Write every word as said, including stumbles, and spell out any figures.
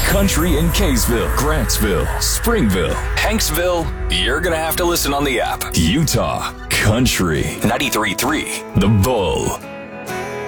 Country in Kaysville, Grantsville, Springville, Hanksville. You're going to have to listen on the app. Utah Country ninety-three point three The Bull.